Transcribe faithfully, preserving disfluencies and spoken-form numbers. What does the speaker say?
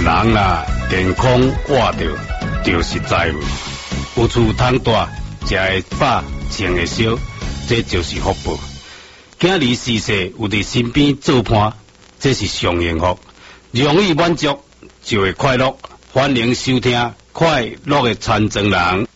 人啦，健康活着就是财富，有厝通住，食会饱，穿会烧，这就是福报。囝儿逝世有伫身边做伴，这是上幸福。容易满足就会快乐。欢迎收听《快乐的残障人》。